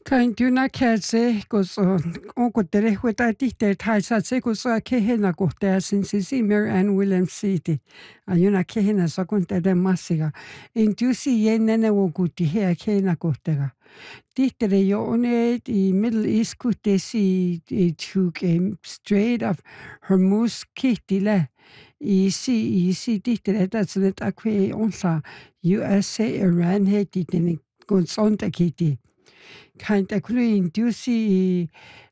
Kaintiuna kese gozo onko terehweta tihte taisa se gozo kehena kohtasin sisi Mary Ann Williams City. Ayuna kehena sakunte de massiga. Intusi yenene woguti hea kehena kohtega. Tihtere jo one i Middle East kutesi i tuk Strait of Hormuz kihtile. I si tihtere etatsenet akwe onsa USA Iran he titene gonsonta kiti. Kaint akulu indusi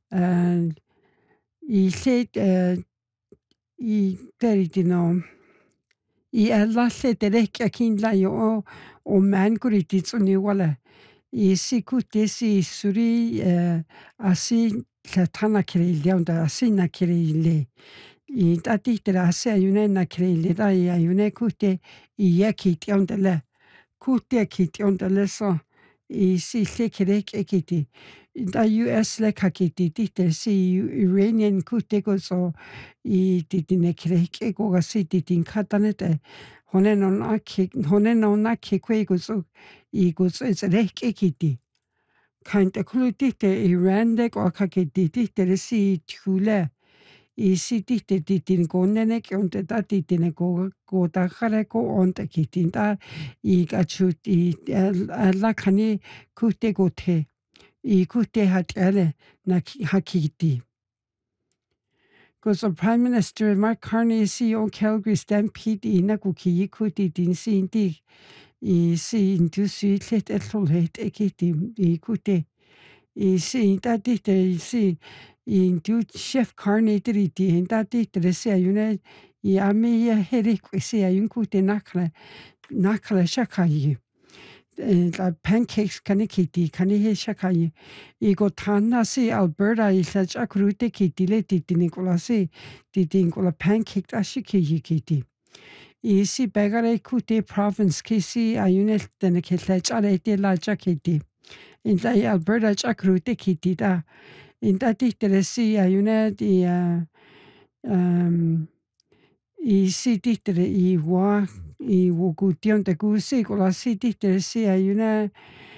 i llet i teritino i alla llet akinla yo o man kurititsuni wala i sikutesi suri asi tlatana kiriliaunda asina kirile i tatitera ase ayune na kirile da i ayune kute i yakitiondele kute kitiondele so i si lekerek ekiti da US lekakiti tite si Iranian kutego so i titine krek ego gasi titin katanete honenon aki kwego so i gozo ezrek ekiti kainte kulutite Iran dek akakiti tite si tule i si tite titin konenek onte ta titine go takare ko onte kitin ta i gachut i alla kani kutego te I kute hatele na hakiti. Because the Prime Minister Mark Carney si on Calgary Stampede I nakuki kuti din si indi I si indu si let etlolet ekiti I kute I si intadite I si indu Chef Carney driti intadite si ayune I ami herik si ayun kute nakla shakayi. La pancakes kanikiti kanihe shakai igo tana si Alberta I sach akrute kiti le titi Nicola si titi Nicola pancake ashiki yikiti I si bagare kute province kisi ayune tene ketlach arete la jakiti in la Alberta chakrute kiti da in tati teresi ayune di I si titere I wa I wogution te gusi kola si titere si ayune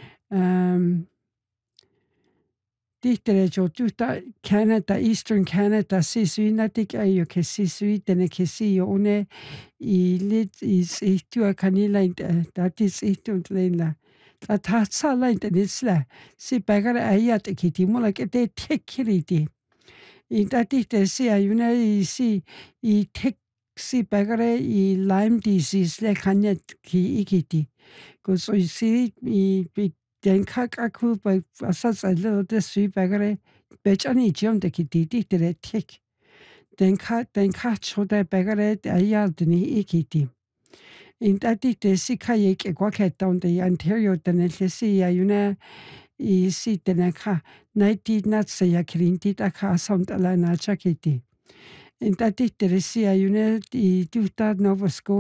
titere jo tuta Canada Eastern Canada si suina tik ayo ke si suitene ke si one I lit is itua kanila that is itun lena ta tatsa lente nisla si bagara ayat kiti mola ke te tekiriti I tatite si ayune I si I tek si bagare I Lyme disease le kanya ki ikiti so I si I den kakaku by asas a little de si bagare bechani jom de kiti tere tek den ka chode bagare ayadni ikiti in tatite si kayek e kwaket down the Ontario den si ayune I si teneka naiti natsa ya kirinti taka sound ala na chakiti in tatite si ayune I tuta Nova Scotia